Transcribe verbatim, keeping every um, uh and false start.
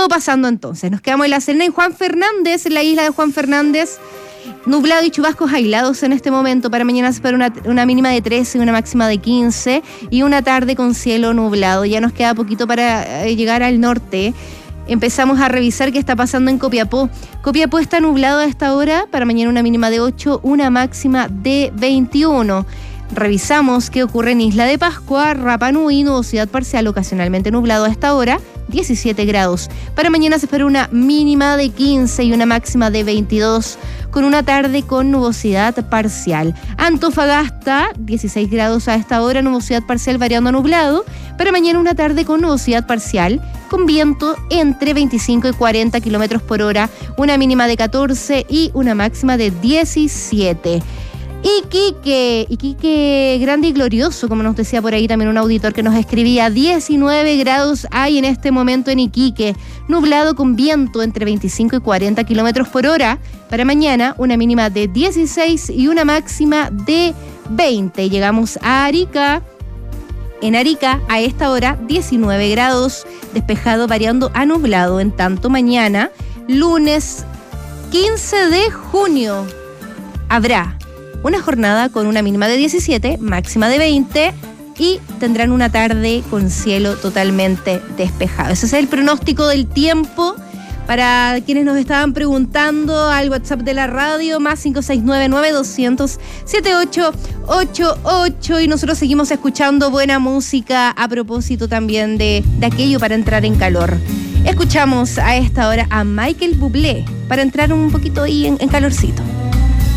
todo pasando entonces. Nos quedamos en La Serena, en Juan Fernández, en la isla de Juan Fernández. Nublado y chubascos aislados en este momento. Para mañana se espera una, una mínima de trece y una máxima de quince. Y una tarde con cielo nublado. Ya nos queda poquito para eh, llegar al norte. Empezamos a revisar qué está pasando en Copiapó. Copiapó está nublado a esta hora. Para mañana una mínima de ocho, una máxima de veintiuno. Revisamos qué ocurre en Isla de Pascua, Rapa Nui, nubosidad parcial, ocasionalmente nublado a esta hora, diecisiete grados. Para mañana se espera una mínima de quince y una máxima de veintidós, con una tarde con nubosidad parcial. Antofagasta, dieciséis grados a esta hora, nubosidad parcial variando a nublado. Para mañana una tarde con nubosidad parcial, con viento entre veinticinco y cuarenta kilómetros por hora, una mínima de catorce y una máxima de diecisiete. Iquique, Iquique grande y glorioso, como nos decía por ahí también un auditor que nos escribía, diecinueve grados hay en este momento en Iquique, nublado con viento entre veinticinco y cuarenta kilómetros por hora. Para mañana una mínima de dieciséis y una máxima de veinte. Llegamos a Arica. En Arica, a esta hora, diecinueve grados, despejado variando a nublado. En tanto, mañana, lunes quince de junio, habrá una jornada con una mínima de diecisiete, máxima de veinte, y tendrán una tarde con cielo totalmente despejado. Ese es el pronóstico del tiempo. Para quienes nos estaban preguntando, al WhatsApp de la radio, más cinco seis nueve, nueve dos cero cero, siete ocho ocho ocho. Y nosotros seguimos escuchando buena música a propósito también de, de aquello para entrar en calor. Escuchamos a esta hora a Michael Bublé para entrar un poquito ahí en, en calorcito.